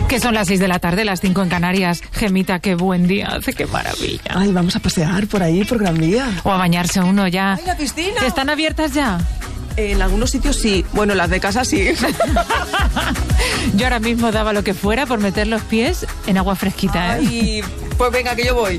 Que son las 6 de la tarde, las 5 en Canarias. Gemita, qué buen día hace, qué maravilla. Ay, vamos a pasear por ahí, por Gran Vía. O a bañarse uno ya. ¡Ay, la piscina! ¿Están abiertas ya? En algunos sitios sí. Bueno, las de casa sí. Yo ahora mismo daba lo que fuera por meter los pies en agua fresquita, ¿eh? Ay, pues venga, que yo voy.